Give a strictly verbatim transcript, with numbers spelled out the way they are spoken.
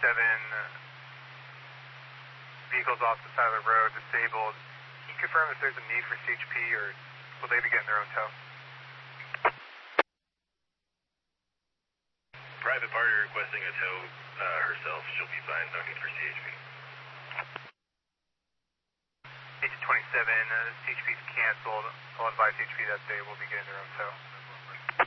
twenty-seven, vehicles off the side of the road, disabled. Can you confirm if there's a need for C H P, or will they be getting their own tow? Private party requesting a tow uh, herself. She'll be fine. No need for C H P. Agent twenty-seven, uh, C H P's canceled. I'll advise C H P that they will be getting their own tow.